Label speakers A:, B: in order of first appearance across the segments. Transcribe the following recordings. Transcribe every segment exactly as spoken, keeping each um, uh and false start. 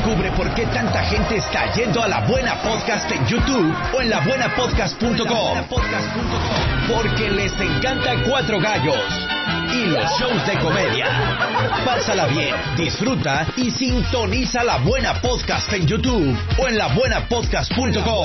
A: Descubre por qué tanta gente está yendo a La Buena Podcast en YouTube o en la buena podcast punto com. Porque les encanta Cuatro Gallos y los shows de comedia. Pásala bien, disfruta y sintoniza La Buena Podcast en YouTube o en la buena podcast punto com.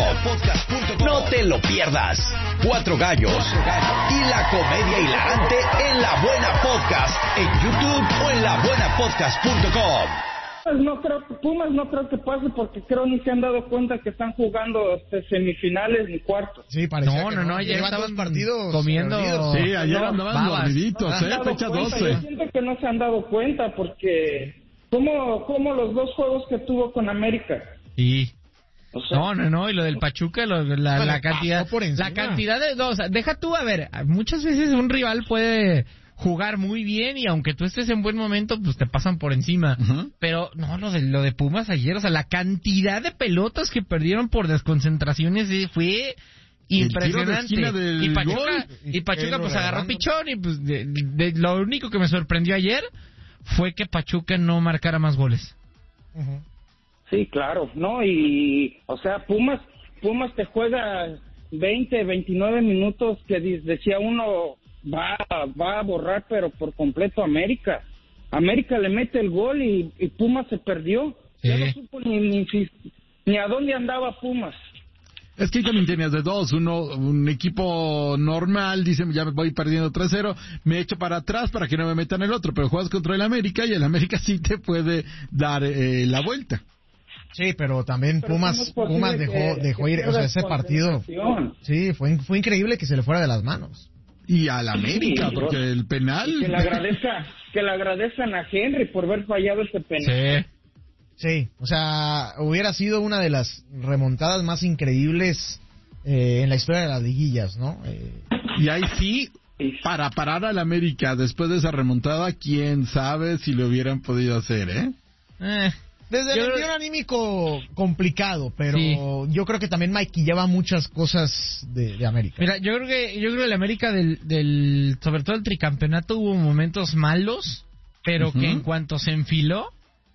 A: No te lo pierdas. Cuatro Gallos y la comedia hilarante en La Buena Podcast en YouTube o en la buena podcast punto com.
B: No creo, Pumas no creo que pase porque creo ni se han dado cuenta que están jugando este, semifinales ni cuartos.
C: Sí, parece
D: no,
C: que
D: no,
C: no,
D: no, ayer
C: llevan dos
D: estaban
C: partidos
D: comiendo.
C: perdidos.
E: Sí, ayer
B: no,
E: andaban dormiditos,
B: no
E: eh, fecha
B: cuenta.
E: doce.
B: Yo siento que no se han dado cuenta porque como como los dos juegos que tuvo con América.
D: Y
B: o sea,
D: no, no, no, y lo del Pachuca, lo, la,
C: bueno,
D: la cantidad,
C: por
D: la cantidad de, no, o sea, deja tú, a ver, muchas veces un rival puede jugar muy bien y aunque tú estés en buen momento, pues te pasan por encima. Uh-huh. Pero no, lo de lo de Pumas ayer, o sea, la cantidad de pelotas que perdieron por desconcentraciones eh, fue impresionante.
E: De
D: y Pachuca,
E: gol.
D: y Pachuca pues agarró pichón y pues de, de, lo único que me sorprendió ayer fue que Pachuca no marcara más goles.
B: Uh-huh. Sí, claro, no, y o sea, Pumas Pumas te juega veinte, veintinueve minutos que decía uno va va a borrar pero por completo a América. América le mete el gol y, y Pumas se perdió. Sí. Ya no supo ni, ni, ni a dónde andaba Pumas.
E: Es que también tenías de dos, uno, un equipo normal, dice, ya me voy perdiendo tres cero, me echo para atrás para que no me metan el otro, pero juegas contra el América y el América sí te puede dar eh, la vuelta.
C: Sí, pero también pero Pumas Pumas dejó que, dejó que ir, o sea, ese partido, sí, fue fue increíble que se le fuera de las manos.
E: Y al América, sí, porque el penal...
B: Que le agradezca, que le agradezcan a Henry por haber fallado ese penal.
C: Sí. Sí, o sea, hubiera sido una de las remontadas más increíbles eh, en la historia de las liguillas, ¿no? Eh...
E: Y ahí sí, para parar al América después de esa remontada, quién sabe si lo hubieran podido hacer, ¿eh?
C: eh desde el envío anímico complicado, pero sí. Yo creo que también maquillaba muchas cosas de, de América.
D: Mira, yo creo que yo creo que el América del, del sobre todo el tricampeonato hubo momentos malos, pero uh-huh. que en cuanto se enfiló,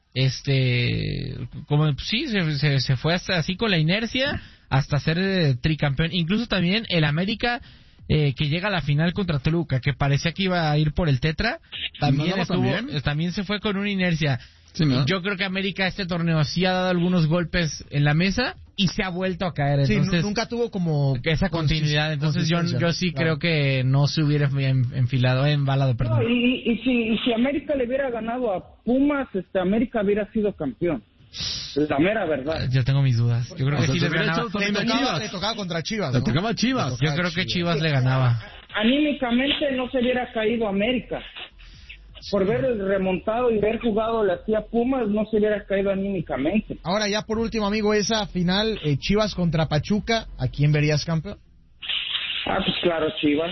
D: este, como sí, se, se, se fue hasta así con la inercia hasta ser eh, tricampeón. Incluso también el América eh, que llega a la final contra Toluca, que parecía que iba a ir por el tetra, también no, estuvo, también. también se fue con una inercia. Sí, ¿no? Yo creo que América este torneo sí ha dado algunos golpes en la mesa y se ha vuelto a caer. Entonces,
C: sí, nunca tuvo como
D: esa continuidad. Entonces yo yo sí claro. creo que no se hubiera enfilado, embalado, perdón.
B: No, y, y, si, y si América le hubiera ganado a Pumas, este América hubiera sido campeón. La mera verdad.
D: Yo tengo mis dudas. Yo creo que
C: o sea,
D: sí les ganaba.
C: Le tocaba, le tocaba contra Chivas, ¿no?
E: Le tocaba a Chivas.
D: Le tocaba yo creo Chivas. que Chivas le ganaba.
B: Anímicamente no se hubiera caído América. Por ver el remontado y ver jugado la tía Pumas, no se hubiera caído anímicamente.
C: Ahora ya por último, amigo, esa final, eh, Chivas contra Pachuca, ¿a quién verías campeón?
B: Ah, pues claro, Chivas.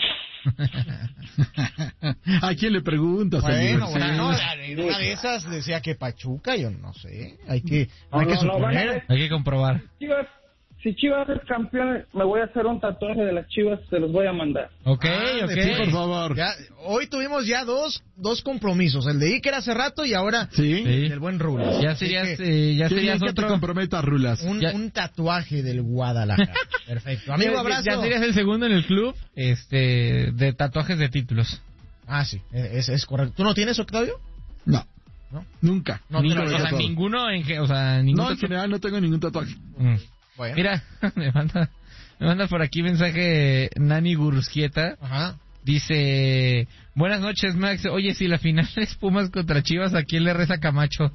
E: ¿A quién le preguntas?
C: Bueno, bueno, no, en una de esas decía que Pachuca, yo no sé, hay que, no, hay, que
B: no, no, a...
D: hay que comprobar.
B: Chivas. Si Chivas es campeón, me voy a hacer un tatuaje de las Chivas, se los voy a mandar.
D: Ok,
C: ah,
D: ok.
E: Sí, por favor.
C: Ya, hoy tuvimos ya dos dos compromisos, el de Iker hace rato y ahora
E: sí.
C: el del buen Rulas.
D: Ya serías, eh, ya serías
E: otro...
D: que te
E: comprometas, Rulas.
C: Un, un tatuaje del Guadalajara. Perfecto. Amigo, abrazo.
D: Ya, ya serías el segundo en el club este de tatuajes de títulos.
C: Ah, sí, es, es correcto. ¿Tú no tienes, Octavio?
E: No.
C: ¿No?
E: Nunca.
D: No, Ni, o sea, ninguno en que, o sea, ningún
E: No, en general no tengo ningún tatuaje.
D: Mm. Bueno. Mira, me manda, me manda por aquí mensaje Nani Gurusquieta.
C: Ajá.
D: Dice, buenas noches, Max. Oye, si la final es Pumas contra Chivas, ¿a quién le reza Camacho?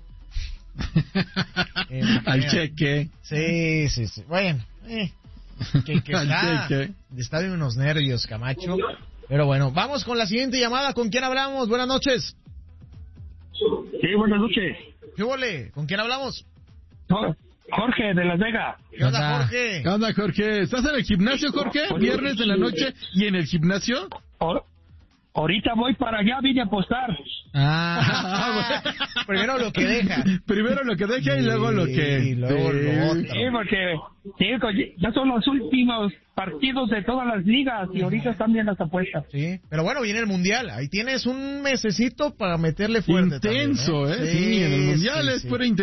C: eh,
E: Al cheque.
C: Sí, sí, sí. Bueno, eh, que, que está, está de unos nervios, Camacho. Pero bueno, vamos con la siguiente llamada. ¿Con quién hablamos? Buenas noches.
F: Sí, buenas noches.
C: ¿Qué vole? ¿Con quién hablamos?
F: No. Jorge, de Las Vegas.
C: ¿Qué onda, Jorge?
E: ¿Qué onda, Jorge? ¿Estás en el gimnasio, Jorge? ¿Viernes de la noche y en el gimnasio?
F: Or, ahorita voy para allá, vine a apostar.
C: Ah, primero lo que deja.
E: Primero lo que deja y luego lo que...
C: Y luego lo otro.
F: Sí, porque sí, ya son los últimos partidos de todas las ligas y ahorita están bien las apuestas.
C: Sí, pero bueno, viene el Mundial. Ahí tienes un mesecito para meterle fuerte.
E: Intenso,
C: también, ¿eh?
E: ¿eh? Sí, sí, en el Mundial sí, es sí. pura intensidad.